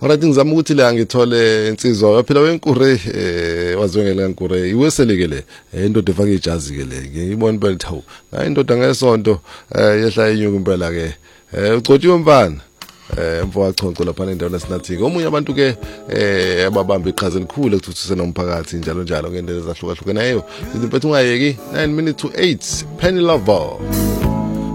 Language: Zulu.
Alright ngizama ukuthi la ngithole insizwa yaphela wenkure wazwengela nkure iweselekele indoda efaka ijazi ke le ngiyibona impela thawu hayi indoda ngesonto yehla inyuka impela ke ucotshiwe mfana mfowachonco lapha endaweni esinathi omunye abantu ke ababamba iqhaza elikhulu ekuthuthuseni umphakathi njalo njalo ngendlela ezahlukahlukeneyo impethu ungayeki 9 minutes to 8 Penny Lover.